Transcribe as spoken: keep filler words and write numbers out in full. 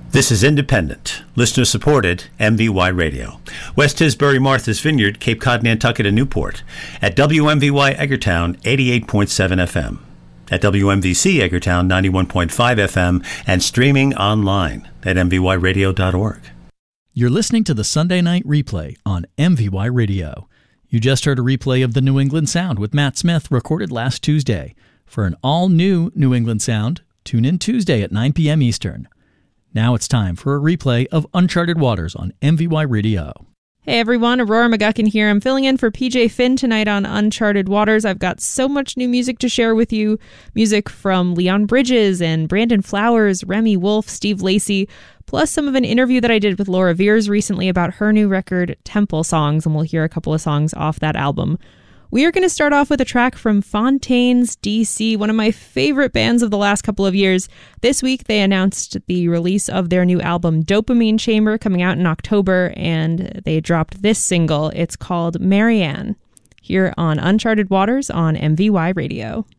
This is independent, listener-supported M V Y Radio. West Tisbury, Martha's Vineyard, Cape Cod, Nantucket, and Newport. At W M V Y Eggertown, eighty-eight point seven F M. At W M V C Eggertown, ninety-one point five F M. And streaming online at m v y radio dot org. You're listening to the Sunday Night Replay on M V Y Radio. You just heard a replay of the New England Sound with Matt Smith, recorded last Tuesday. For an all-new New England Sound, tune in Tuesday at nine p.m. Eastern. Now it's time for a replay of Uncharted Waters on M V Y Radio. Hey everyone, Aurora McGuckin here. I'm filling in for P J Finn tonight on Uncharted Waters. I've got so much new music to share with you. Music from Leon Bridges and Brandon Flowers, Remy Wolf, Steve Lacy, plus some of an interview that I did with Laura Veers recently about her new record, Temple Songs, and we'll hear a couple of songs off that album. We are going to start off with a track from Fontaines D C, one of my favorite bands of the last couple of years. This week, they announced the release of their new album, Dopamine Chamber, coming out in October, and they dropped this single. It's called Marianne, here on Uncharted Waters on M V Y Radio.